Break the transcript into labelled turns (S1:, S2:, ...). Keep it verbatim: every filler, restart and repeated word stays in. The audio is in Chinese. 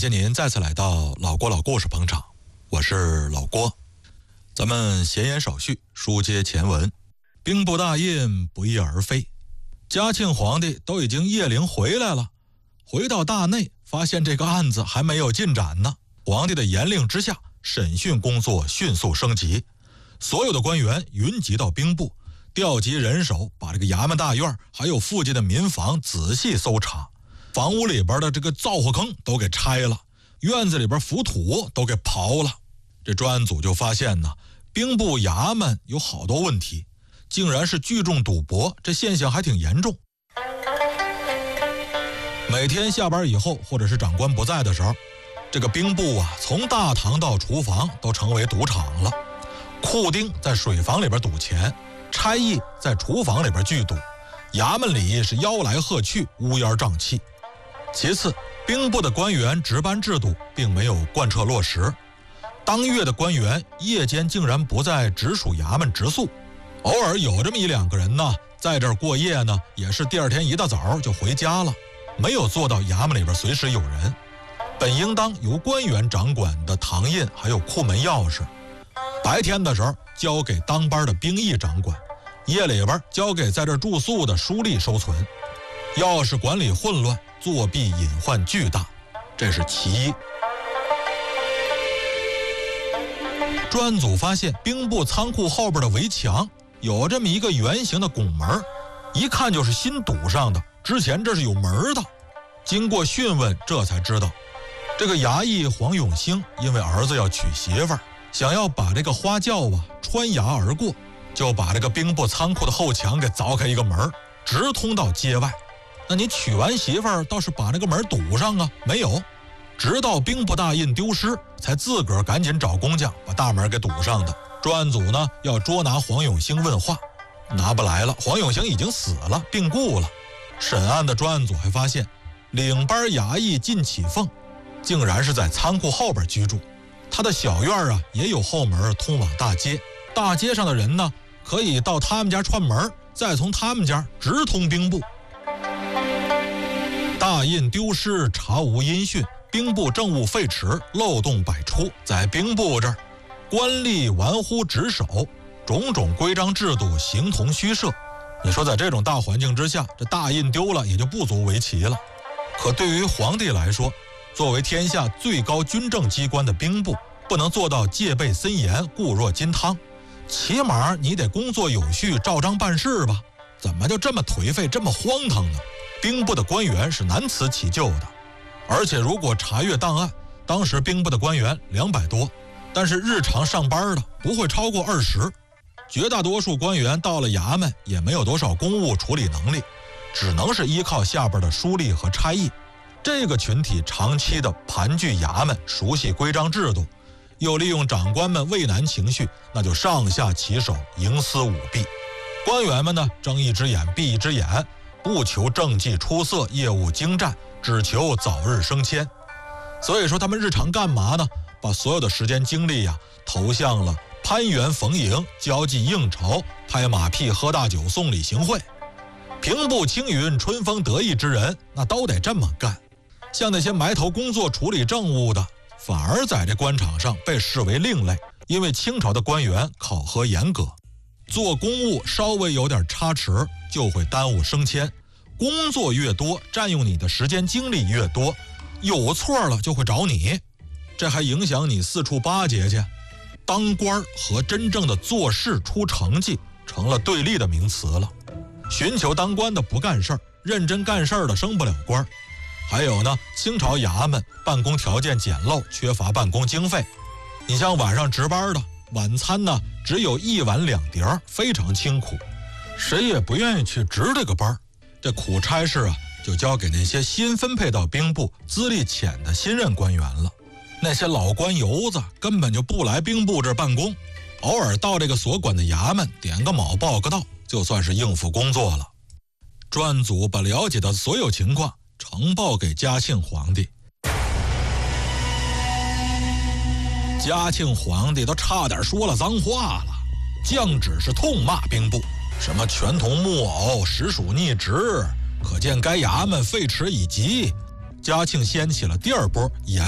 S1: 谢您再次来到老郭老故事捧场，我是老郭。咱们闲言少叙，书接前文。兵部大印不翼而飞，嘉庆皇帝都已经谒陵回来了，回到大内发现这个案子还没有进展呢。皇帝的严令之下，审讯工作迅速升级，所有的官员云集到兵部，调集人手，把这个衙门大院还有附近的民房仔细搜查，房屋里边的这个灶火坑都给拆了，院子里边浮土都给刨了。这专案组就发现呢，兵部衙门有好多问题，竟然是聚众赌博，这现象还挺严重。每天下班以后，或者是长官不在的时候，这个兵部啊，从大堂到厨房都成为赌场了。库丁在水房里边赌钱，差役在厨房里边聚赌，衙门里是吆来喝去，乌烟瘴气。其次，兵部的官员值班制度并没有贯彻落实，当月的官员夜间竟然不在直属衙门值宿，偶尔有这么一两个人呢，在这儿过夜呢，也是第二天一大早就回家了，没有做到衙门里边随时有人。本应当由官员掌管的堂印还有库门钥匙，白天的时候交给当班的兵役掌管，夜里边交给在这住宿的书吏收存。钥匙管理混乱，作弊隐患巨大，这是其一。专案组发现兵部仓库后边的围墙有这么一个圆形的拱门，一看就是新堵上的，之前这是有门的。经过讯问，这才知道这个衙役黄永兴因为儿子要娶媳妇儿，想要把这个花轿啊穿衙而过，就把这个兵部仓库的后墙给凿开一个门，直通到街外。那你娶完媳妇儿倒是把那个门堵上啊，没有，直到兵部大印丢失，才自个儿赶紧找工匠把大门给堵上的。专案组呢要捉拿黄永兴问话，拿不来了，黄永兴已经死了，病故了。审案的专案组还发现，领班衙役靳启凤竟然是在仓库后边居住，他的小院啊也有后门通往大街，大街上的人呢可以到他们家串门，再从他们家直通兵部。大印丢失，查无音讯，兵部政务废弛，漏洞百出。在兵部这儿，官吏玩忽职守，种种规章制度形同虚设。你说在这种大环境之下，这大印丢了也就不足为奇了。可对于皇帝来说，作为天下最高军政机关的兵部，不能做到戒备森严，固若金汤，起码你得工作有序，照章办事吧？怎么就这么颓废，这么荒唐呢？兵部的官员是难辞其咎的。而且如果查阅档案，当时兵部的官员两百多，但是日常上班的不会超过二十，绝大多数官员到了衙门也没有多少公务处理能力，只能是依靠下边的书吏和差役。这个群体长期的盘踞衙门，熟悉规章制度，又利用长官们畏难情绪，那就上下其手，营私舞弊。官员们呢，睁一只眼闭一只眼，不求政绩出色，业务精湛，只求早日升迁。所以说他们日常干嘛呢？把所有的时间精力呀、啊、投向了攀援逢迎、交际应酬、拍马屁、喝大酒、送礼行贿。平步青云、春风得意之人，那都得这么干。像那些埋头工作处理政务的，反而在这官场上被视为另类，因为清朝的官员考核严格，做公务稍微有点差池就会耽误升迁，工作越多，占用你的时间精力越多，有错了就会找你，这还影响你四处巴结去。当官和真正的做事出成绩成了对立的名词了。寻求当官的不干事儿，认真干事儿的升不了官。还有呢，清朝衙门办公条件简陋，缺乏办公经费。你像晚上值班的，晚餐呢只有一碗两碟，非常清苦，谁也不愿意去值这个班。这苦差事啊，就交给那些新分配到兵部、资历浅的新任官员了。那些老官油子根本就不来兵部这办公，偶尔到这个所管的衙门点个卯报个到，就算是应付工作了。专案组把了解的所有情况呈报给嘉庆皇帝，嘉庆皇帝都差点说了脏话了，降旨是痛骂兵部，什么全同木偶、实属逆职，可见该衙门废弛已极。嘉庆掀起了第二波严